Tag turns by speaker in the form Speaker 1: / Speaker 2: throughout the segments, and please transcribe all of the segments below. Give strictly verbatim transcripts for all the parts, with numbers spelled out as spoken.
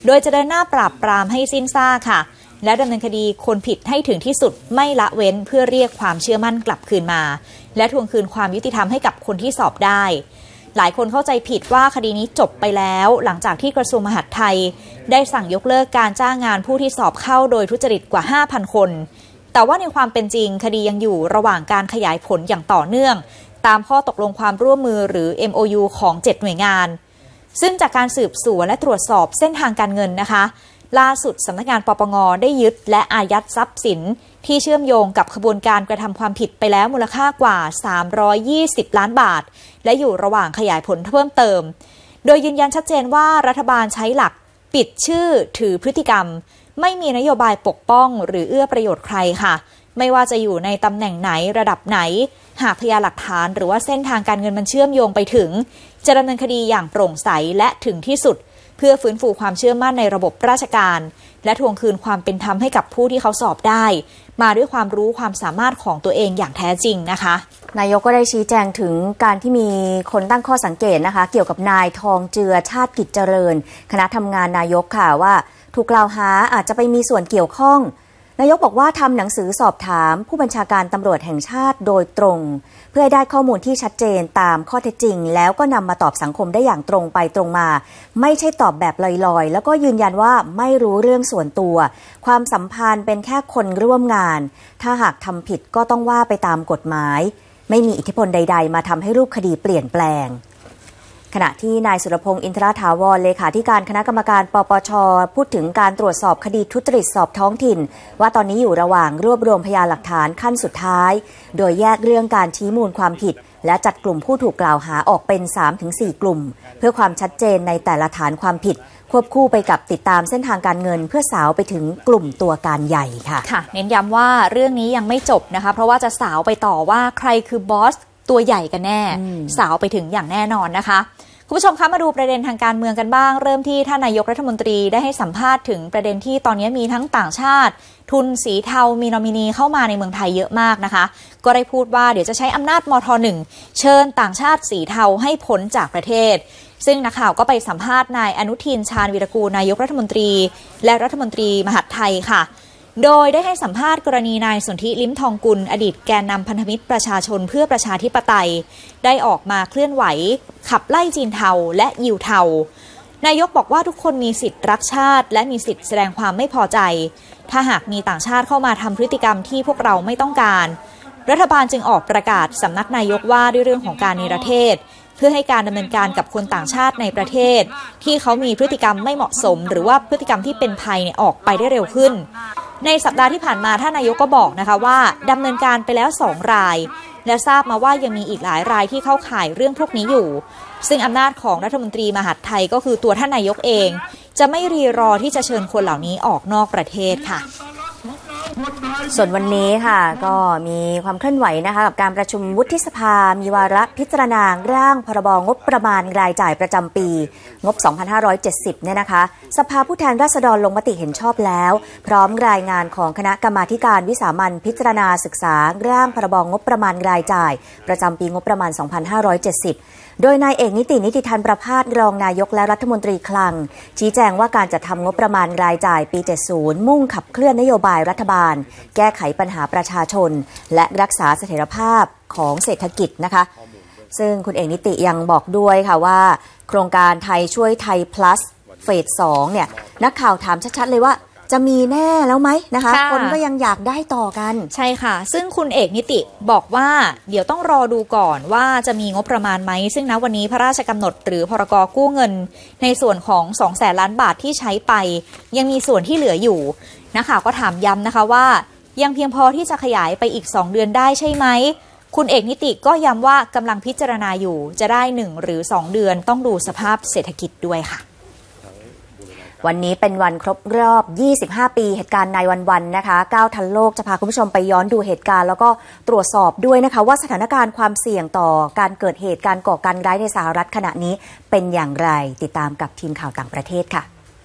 Speaker 1: โดยจะเดินหน้าปราบปรามให้สิ้นซากค่ะและดำเนินคดีคนผิดให้ถึงที่สุดไม่ละเว้นเพื่อเรียกความเชื่อมั่นกลับคืนมาและทวงคืนความยุติธรรมให้กับคนที่สอบได้หลายคนเข้าใจผิดว่าคดีนี้จบไปแล้วหลังจากที่กระทรวงมหาดไทยได้สั่งยกเลิกการจ้างงานผู้ที่สอบเข้าโดยทุจริตกว่า ห้าพัน คนแต่ว่าในความเป็นจริงคดียังอยู่ระหว่างการขยายผลอย่างต่อเนื่องตามข้อตกลงความร่วมมือหรือ เอ็ม โอ ยู ของเจ็ดหน่วยงานซึ่งจากการสืบสวนและตรวจสอบเส้นทางการเงินนะคะล่าสุดสำนักงานปปง.ได้ยึดและอายัดทรัพย์สินที่เชื่อมโยงกับขบวนการกระทำความผิดไปแล้วมูลค่ากว่าสามร้อยยี่สิบล้านบาทและอยู่ระหว่างขยายผลเพิ่มเติมโดยยืนยันชัดเจนว่ารัฐบาลใช้หลักปิดชื่อถือพฤติกรรมไม่มีนโยบายปกป้องหรือเอื้อประโยชน์ใครค่ะไม่ว่าจะอยู่ในตำแหน่งไหนระดับไหนหากพยานหลักฐานหรือว่าเส้นทางการเงินมันเชื่อมโยงไปถึงจะดำเนินคดีอย่างโปร่งใสและถึงที่สุดเพื่อฟื้นฟูความเชื่อมั่นในระบบราชการและทวงคืนความเป็นธรรมให้กับผู้ที่เขาสอบได้มาด้วยความรู้ความสามารถของตัวเองอย่างแท้จริงนะคะ
Speaker 2: นายกก็ได้ชี้แจงถึงการที่มีคนตั้งข้อสังเกตนะคะเกี่ยวกับนายทองเจือชาติกิจเจริญคณะทำงานนายกค่ะว่าถูกกล่าวหาอาจจะไปมีส่วนเกี่ยวข้องนายกบอกว่าทำหนังสือสอบถามผู้บัญชาการตำรวจแห่งชาติโดยตรงเพื่อให้ได้ข้อมูลที่ชัดเจนตามข้อเท็จจริงแล้วก็นำมาตอบสังคมได้อย่างตรงไปตรงมาไม่ใช่ตอบแบบลอยๆแล้วก็ยืนยันว่าไม่รู้เรื่องส่วนตัวความสัมพันธ์เป็นแค่คนร่วมงานถ้าหากทำผิดก็ต้องว่าไปตามกฎหมายไม่มีอิทธิพลใดๆมาทำให้รูปคดีเปลี่ยนแปลงขณะที่นายสุรพงษ์อินทรถาวรเลขาธิการคณะกรรมการปปช.พูดถึงการตรวจสอบคดีทุจริตสอบท้องถิ่นว่าตอนนี้อยู่ระหว่างรวบรวมพยานหลักฐานขั้นสุดท้ายโดยแยกเรื่องการชี้มูลความผิดและจัดกลุ่มผู้ถูกกล่าวหาออกเป็น สามถึงสี่ กลุ่มเพื่อความชัดเจนในแต่ละฐานความผิดควบคู่ไปกับติดตามเส้นทางการเงินเพื่อสาวไปถึงกลุ่มตัวการใหญ่ค่ะ
Speaker 1: ค่ะเน้นย้ำว่าเรื่องนี้ยังไม่จบนะคะเพราะว่าจะสาวไปต่อว่าใครคือบอสตัวใหญ่กันแน่สาวไปถึงอย่างแน่นอนนะคะคุณผู้ชมคะมาดูประเด็นทางการเมืองกันบ้างเริ่มที่ท่านนายกรัฐมนตรีได้ให้สัมภาษณ์ถึงประเด็นที่ตอนนี้มีทั้งต่างชาติทุนสีเทามีนอมินีเข้ามาในเมืองไทยเยอะมากนะคะก็ได้พูดว่าเดี๋ยวจะใช้อำนาจมท.หนึ่งเชิญต่างชาติสีเทาให้พ้นจากประเทศซึ่งนักข่าวก็ไปสัมภาษณ์นายอนุทินชาญวีรกูลนายกรัฐมนตรีและรัฐมนตรีมหาดไทยค่ะโดยได้ให้สัมภาษณ์กรณีนายสนธิลิ้มทองกุลอดีตแกนนำพันธมิตรประชาชนเพื่อประชาธิปไตยได้ออกมาเคลื่อนไหวขับไล่จีนเทาและยิวเทานายกบอกว่าทุกคนมีสิทธิ์รักชาติและมีสิทธิ์แสดงความไม่พอใจถ้าหากมีต่างชาติเข้ามาทำพฤติกรรมที่พวกเราไม่ต้องการรัฐบาลจึงออกประกาศสำนักนายกว่าด้วยเรื่องของการนิรเทศเพื่อให้การดำเนินการกับคนต่างชาติในประเทศที่เขามีพฤติกรรมไม่เหมาะสมหรือว่าพฤติกรรมที่เป็นภัยเนี่ยออกไปได้เร็วขึ้นในสัปดาห์ที่ผ่านมาท่านนายกก็บอกนะคะว่าดำเนินการไปแล้วสองรายและทราบมาว่ายังมีอีกหลายรายที่เข้าข่ายเรื่องพวกนี้อยู่ซึ่งอำนาจของรัฐมนตรีมหาดไทยก็คือตัวท่านนายกเองจะไม่รีรอที่จะเชิญคนเหล่านี้ออกนอกประเทศค่ะ
Speaker 2: ส่วนวันนี้ค่ะก็มีความเคลื่อนไหวนะคะกับการประชุมวุฒิสภามีวาระพิจารณาร่างพรบงบประมาณรายจ่ายประจำปีงบสองพันห้าร้อยเจ็ดสิบเนี่ยนะคะสภาผู้แทนราษฎรลงมติเห็นชอบแล้วพร้อมรายงานของคณะกรรมาธิการวิสามัญพิจารณาศึกษาร่างพรบงบประมาณรายจ่ายประจำปีงบประมาณสองพันห้าร้อยเจ็ดสิบโดยนายเอกนิตินิติธันประภาสรองนายกและรัฐมนตรีคลังชี้แจงว่าการจัดทำงบประมาณรายจ่ายปีเจ็ดสิบมุ่งขับเคลื่อนนโยบายรัฐบาลแก้ไขปัญหาประชาชนและรักษาเสถียรภาพของเศรษฐกิจนะคะซึ่งคุณเอกนิติยังบอกด้วยค่ะว่าโครงการไทยช่วยไทย plus เฟสสองเนี่ยนักข่าวถามชัดๆเลยว่าจะมีแน่แล้วไหมนะคะคนก็ยังอยากได้ต่อกัน
Speaker 1: ใช่ค่ะซึ่งคุณเอกนิติบอกว่าเดี๋ยวต้องรอดูก่อนว่าจะมีงบประมาณไหมซึ่งณวันนี้พระราชกำหนดหรือพรกกู้เงินในส่วนของสองแสนล้านบาทที่ใช้ไปยังมีส่วนที่เหลืออยู่นักข่าวก็ถามย้ำนะคะว่ายังเพียงพอที่จะขยายไปอีกสองเดือนได้ใช่ไหมคุณเอกนิติก็ย้ำว่ากำลังพิจารณาอยู่จะได้หนึ่งหรือสองเดือนต้องดูสภาพเศรษฐกิจด้วยค่ะ
Speaker 2: วันนี้เป็นวันครบรอบยี่สิบห้าปีเหตุการณ์นายวันวันนะคะก้าวทันโลกจะพาคุณผู้ชมไปย้อนดูเหตุการณ์แล้วก็ตรวจสอบด้วยนะคะว่าสถานการณ์ความเสี่ยงต่อการเกิดเหตุการก่อการร้ายในสหรัฐขณะนี้เป็นอย่างไรติดตามกับทีมข่าวต่างประเทศค่ะ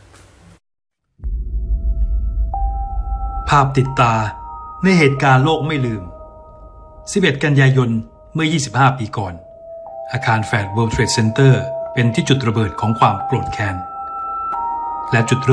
Speaker 3: ภาพติดตาในเหตุการณ์โลกไม่ลืมสิบเอ็ดกันยายนเมื่อยี่สิบห้าปีก่อนอาคารแฟด World Trade Center เป็นที่จุดระเบิดของความโกรธแค้นและจุด